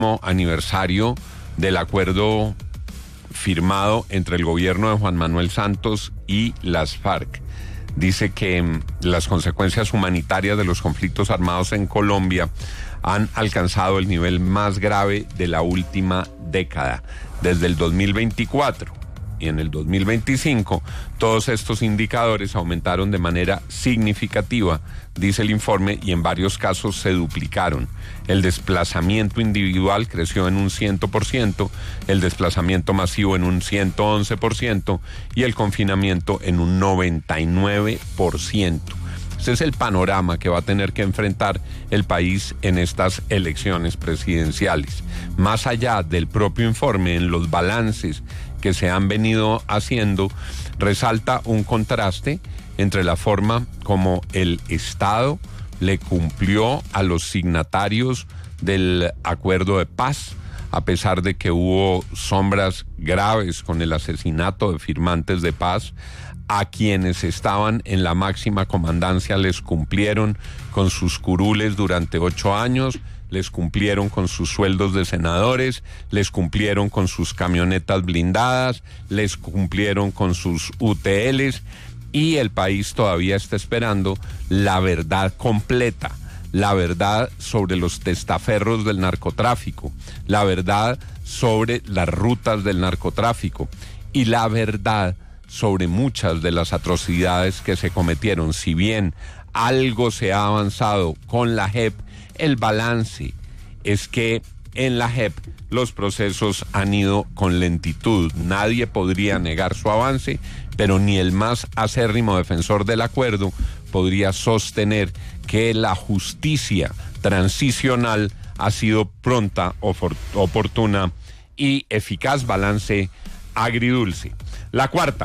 aniversario del acuerdo firmado entre el gobierno de Juan Manuel Santos y las FARC. Dice que las consecuencias humanitarias de los conflictos armados en Colombia han alcanzado el nivel más grave de la última década, desde el 2024. Y en el 2025, todos estos indicadores aumentaron de manera significativa, dice el informe, y en varios casos se duplicaron. El desplazamiento individual creció en un 100%, el desplazamiento masivo en un 111% y el confinamiento en un 99%. Ese es el panorama que va a tener que enfrentar el país en estas elecciones presidenciales. Más allá del propio informe, en los balances que se han venido haciendo, resalta un contraste entre la forma como el Estado le cumplió a los signatarios del acuerdo de paz, a pesar de que hubo sombras graves con el asesinato de firmantes de paz. A quienes estaban en la máxima comandancia les cumplieron con sus curules durante 8 años, les cumplieron con sus sueldos de senadores, les cumplieron con sus camionetas blindadas, les cumplieron con sus UTLs, y el país todavía está esperando la verdad completa, la verdad sobre los testaferros del narcotráfico, la verdad sobre las rutas del narcotráfico y la verdad sobre muchas de las atrocidades que se cometieron. Si bien algo se ha avanzado con la JEP, el balance es que en la JEP los procesos han ido con lentitud. Nadie podría negar su avance, pero ni el más acérrimo defensor del acuerdo podría sostener que la justicia transicional ha sido pronta, oportuna y eficaz. Balance agridulce. La cuarta.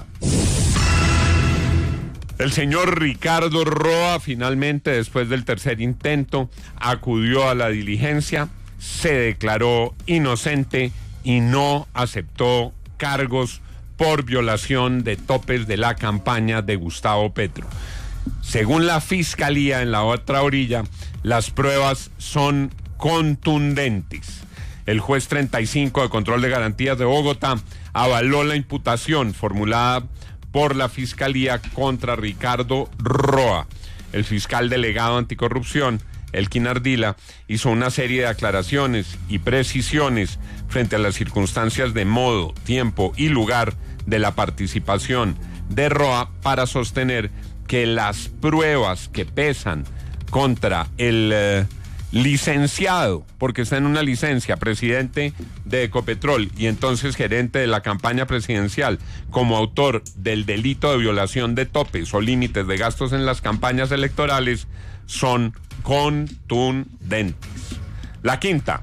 El señor Ricardo Roa, finalmente, después del tercer intento, acudió a la diligencia, se declaró inocente y no aceptó cargos por violación de topes de la campaña de Gustavo Petro. Según la Fiscalía, en la otra orilla, las pruebas son contundentes. El juez 35 de Control de Garantías de Bogotá avaló la imputación formulada por la Fiscalía contra Ricardo Roa. El fiscal delegado anticorrupción, Elkin Ardila, hizo una serie de aclaraciones y precisiones frente a las circunstancias de modo, tiempo y lugar de la participación de Roa para sostener que las pruebas que pesan contra el licenciado, porque está en una licencia, presidente de Ecopetrol y entonces gerente de la campaña presidencial, como autor del delito de violación de topes o límites de gastos en las campañas electorales, son contundentes. La quinta.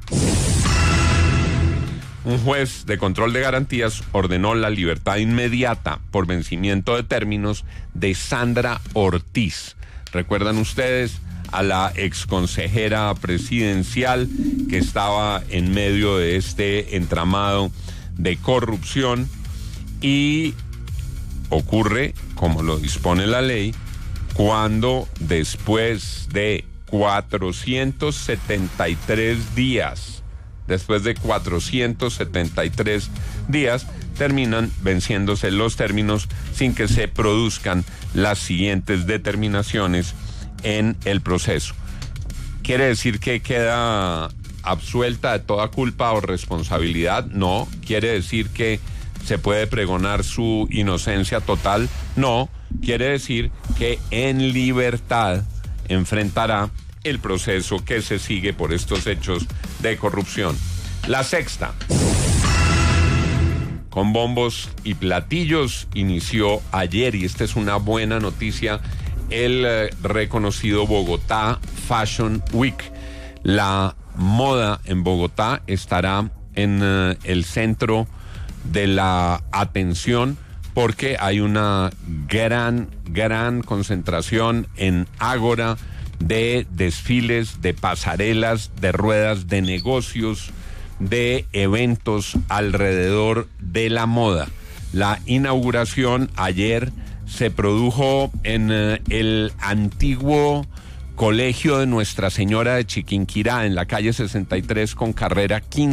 Un juez de control de garantías ordenó la libertad inmediata por vencimiento de términos de Sandra Ortiz. ¿Recuerdan ustedes a la exconsejera presidencial que estaba en medio de este entramado de corrupción? Y ocurre, como lo dispone la ley, cuando después de 473 días, terminan venciéndose los términos sin que se produzcan las siguientes determinaciones en el proceso. ¿Quiere decir que queda absuelta de toda culpa o responsabilidad? No. ¿Quiere decir que se puede pregonar su inocencia total? No. Quiere decir que en libertad enfrentará el proceso que se sigue por estos hechos de corrupción. La sexta. Con bombos y platillos inició ayer, y esta es una buena noticia, el reconocido Bogotá Fashion Week. La moda en Bogotá estará en el centro de la atención porque hay una gran concentración en Ágora de desfiles, de pasarelas, de ruedas de negocios, de eventos alrededor de la moda. La inauguración ayer se produjo en el antiguo Colegio de Nuestra Señora de Chiquinquirá, en la calle 63 con carrera 15.